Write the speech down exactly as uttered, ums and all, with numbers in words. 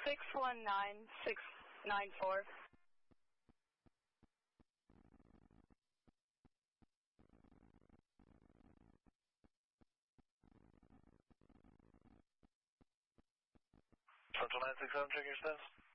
six one nine six nine four. Central nine six seven, check your status.